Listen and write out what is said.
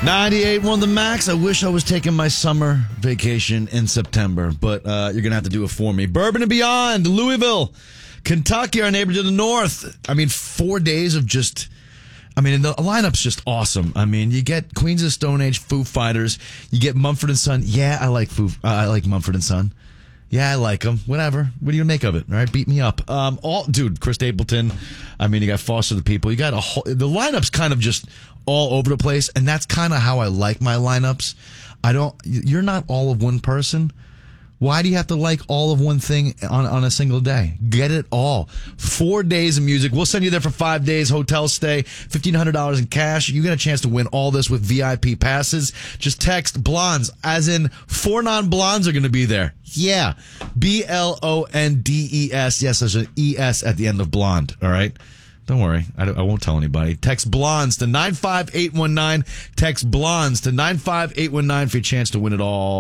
98 The Max. I wish I was taking my summer vacation in September, but you're going to have to do it for me. Bourbon and Beyond, Louisville, Kentucky, our neighbor to the north. 4 days of just... the lineup's just awesome. You get Queens of the Stone Age, Foo Fighters. You get Mumford & Son. Yeah, I like Mumford & Son. Yeah, I like them. Whatever. What do you make of it? All right, beat me up. Chris Stapleton. You got Foster the People. You got the lineup's kind of just all over the place, and that's kind of how I like my lineups. You're not all of one person. Why do you have to like all of one thing on a single day? Get it all. 4 days of music. We'll send you there for 5 days, hotel stay, $1,500 in cash. You get a chance to win all this with VIP passes. Just text Blondes, as in 4 non-blondes are going to be there. Yeah. BLONDES. Yes, there's an ES at the end of blonde. All right. Don't worry. I won't tell anybody. Text Blondes to 95819. Text Blondes to 95819 for your chance to win it all.